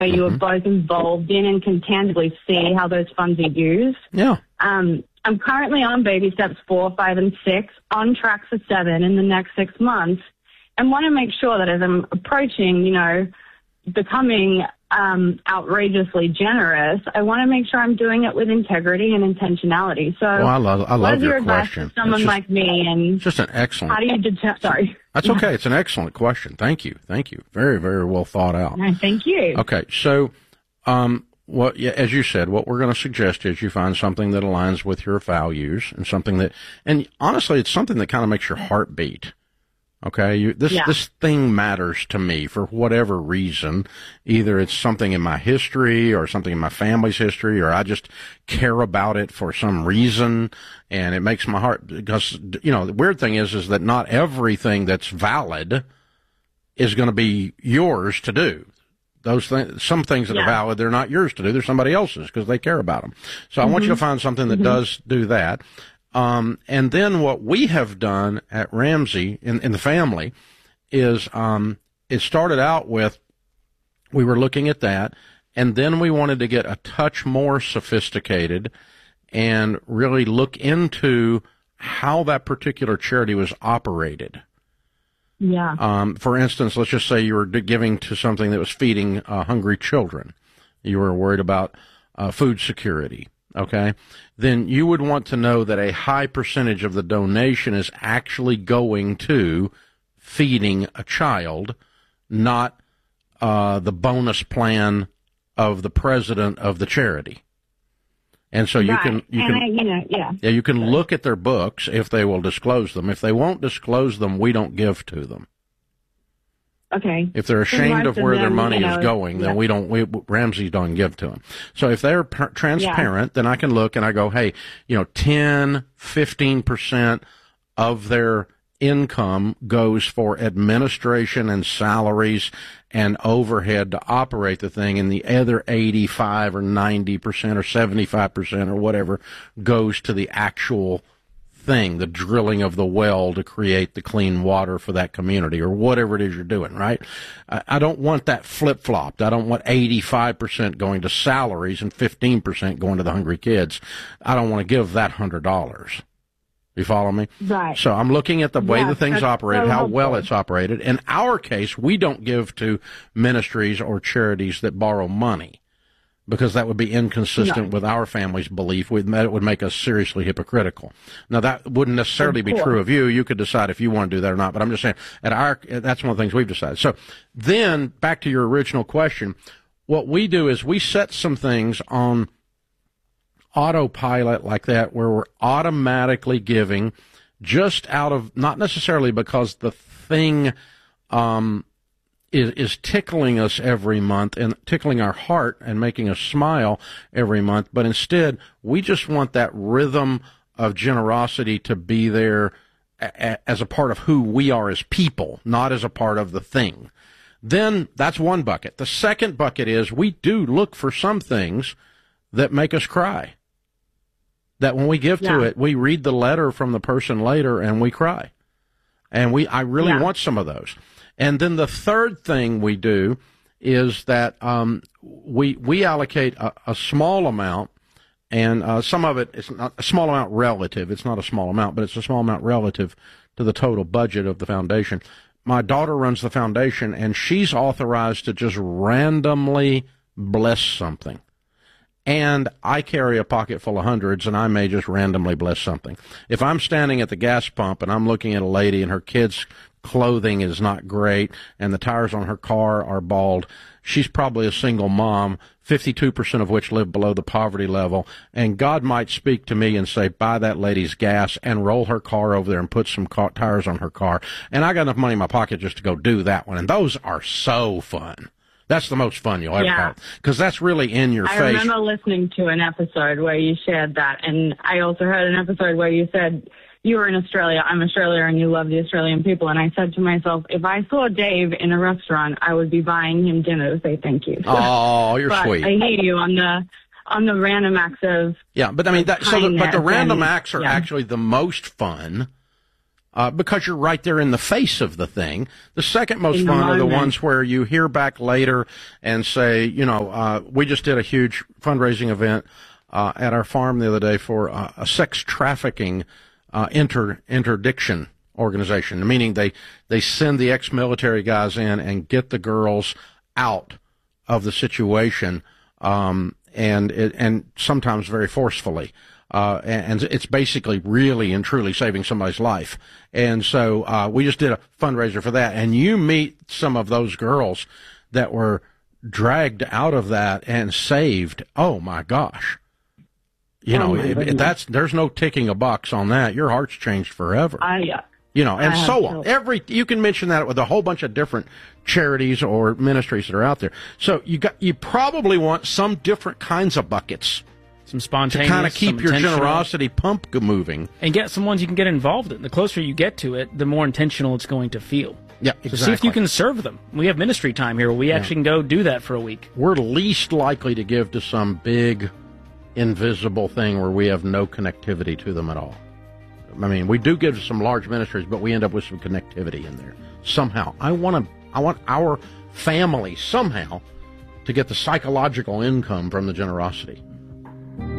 where you were both involved in and can tangibly see how those funds are used. Yeah. I'm currently on baby steps 4, 5, and 6, on track for 7 in the next 6 months, and want to make sure that as I'm approaching, becoming outrageously generous, I want to make sure I'm doing it with integrity and intentionality. So, I love your advice question. to someone like me? And it's just an excellent. How do you sorry. That's okay. It's an excellent question. Thank you. Very, very well thought out. Thank you. Okay, so, as you said, what we're going to suggest is you find something that aligns with your values and honestly, it's something that kind of makes your heart beat. Okay, this thing matters to me for whatever reason. Either it's something in my history or something in my family's history, or I just care about it for some reason, and it makes my heart, because, the weird thing is that not everything that's valid is going to be yours to do. Those things, some things that are valid, they're not yours to do. They're somebody else's because they care about them. So I want you to find something that does do that. And then what we have done at Ramsey in the family is, it started out with, we were looking at that, and then we wanted to get a touch more sophisticated and really look into how that particular charity was operated. Yeah. For instance, let's just say you were giving to something that was feeding hungry children. You were worried about food security. Okay, then you would want to know that a high percentage of the donation is actually going to feeding a child, not the bonus plan of the president of the charity. And so you can look at their books if they will disclose them. If they won't disclose them, we don't give to them. Okay. If they're ashamed of where their money is going, then Ramsey don't give to them. So if they're transparent, then I can look and I go, hey, 10, 15% of their income goes for administration and salaries and overhead to operate the thing, and the other 85 or 90% or 75% or whatever goes to the actual thing, the drilling of the well to create the clean water for that community or whatever it is you're doing, right? I don't want that flip-flopped. I don't want 85% going to salaries and 15% going to the hungry kids. I don't want to give that $100. You follow me? Right. So I'm looking at the way the thing's operated, how well it's operated. In our case, we don't give to ministries or charities that borrow money, because that would be inconsistent with our family's belief. It would make us seriously hypocritical. Now, that wouldn't necessarily be true of you. You could decide if you want to do that or not. But I'm just saying, that's one of the things we've decided. So then, back to your original question, what we do is we set some things on autopilot like that, where we're automatically giving just out of, not necessarily because the thing is tickling us every month and tickling our heart and making us smile every month, but instead we just want that rhythm of generosity to be there as a part of who we are as people, not as a part of the thing. Then that's one bucket. The second bucket is we do look for some things that make us cry. That when we give to it, we read the letter from the person later and we cry. And I really want some of those. And then the third thing we do is that we allocate a small amount, and some of it is not a small amount relative. It's not a small amount, but it's a small amount relative to the total budget of the foundation. My daughter runs the foundation, and she's authorized to just randomly bless something. And I carry a pocket full of hundreds, and I may just randomly bless something. If I'm standing at the gas pump and I'm looking at a lady and her kid's clothing is not great and the tires on her car are bald, she's probably a single mom, 52% of which live below the poverty level, and God might speak to me and say, buy that lady's gas and roll her car over there and put some tires on her car. And I got enough money in my pocket just to go do that one. And those are so fun. That's the most fun you'll ever have, because that's really in your face. I remember listening to an episode where you shared that, and I also heard an episode where you said you were in Australia, I'm Australia, and you love the Australian people. And I said to myself, if I saw Dave in a restaurant, I would be buying him dinner to say thank you. Oh, you're sweet. I hear you on the random acts of but I mean, but the random acts are actually the most fun, because you're right there in the face of the thing. The second most In the fun are the moment. ones where you hear back later and say, we just did a huge fundraising event at our farm the other day for a sex trafficking interdiction organization, meaning they send the ex-military guys in and get the girls out of the situation, and sometimes very forcefully. And it's basically really and truly saving somebody's life. And so we just did a fundraiser for that. And you meet some of those girls that were dragged out of that and saved. Oh, my gosh. There's no ticking a box on that. Your heart's changed forever. And so on. You can mention that with a whole bunch of different charities or ministries that are out there. So you probably want some different kinds of buckets. Some spontaneous, to kind of keep your generosity pump moving. And get some ones you can get involved in. The closer you get to it, the more intentional it's going to feel. Yeah, exactly. So see if you can serve them. We have ministry time here where we actually can go do that for a week. We're least likely to give to some big, invisible thing where we have no connectivity to them at all. I mean, we do give to some large ministries, but we end up with some connectivity in there. Somehow. I want our family somehow to get the psychological income from the generosity.